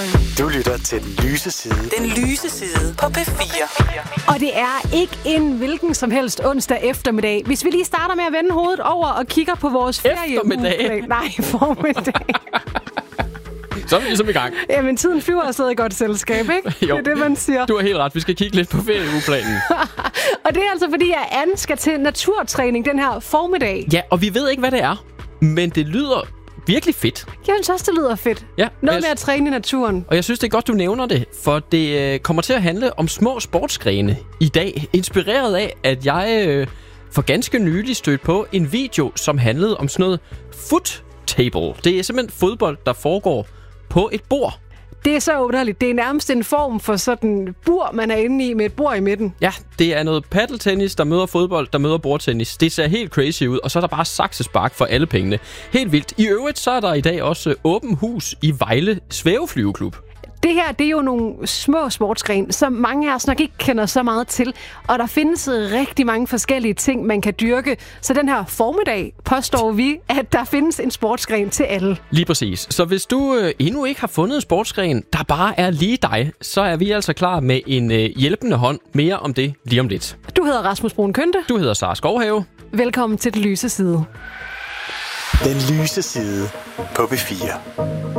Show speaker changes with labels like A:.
A: Du lytter til Den Lyse Side.
B: Den lyse side på P4.
C: Og det er ikke en hvilken som helst onsdag eftermiddag. Hvis vi lige starter med at vende hovedet over og kigger på vores
D: Eftermiddag?
C: Nej, formiddag.
D: Så er vi ligesom i gang.
C: Jamen, tiden flyver afsted i godt selskab, ikke?
D: Jo,
C: det er det, man siger.
D: Du har helt ret. Vi skal kigge lidt på ferieugeplanen.
C: Og det er altså fordi, at Anne skal til naturtræning den her formiddag.
D: Ja, og vi ved ikke, hvad det er. Men det lyder virkelig fedt.
C: Jeg synes også, det lyder fedt.
D: Ja,
C: Noget med at træne i naturen.
D: Og jeg synes, det er godt, du nævner det. For det kommer til at handle om små sportsgrene i dag. Inspireret af, at jeg for ganske nylig stødte på en video, som handlede om sådan noget foot table. Det er simpelthen fodbold, der foregår på et bord.
C: Det er så underligt. Det er nærmest en form for sådan bur, man er inde i med et bord i midten.
D: Ja, det er noget paddeltennis, der møder fodbold, der møder bordtennis. Det ser helt crazy ud, og så er der bare saksespark for alle pengene. Helt vildt. I øvrigt så er der i dag også åben hus i Vejle Svæveflyveklub.
C: Det her, det er jo nogle små sportsgrene, som mange af os nok ikke kender så meget til. Og der findes rigtig mange forskellige ting, man kan dyrke. Så den her formiddag påstår vi, at der findes en sportsgren til alle.
D: Lige præcis. Så hvis du endnu ikke har fundet en sportsgren, der bare er lige dig, så er vi altså klar med en hjælpende hånd. Mere om det lige om lidt.
C: Du hedder Rasmus Brun Kønte.
D: Du hedder Sara Skovhave.
C: Velkommen til Den Lyse Side.
A: Den Lyse Side på P4.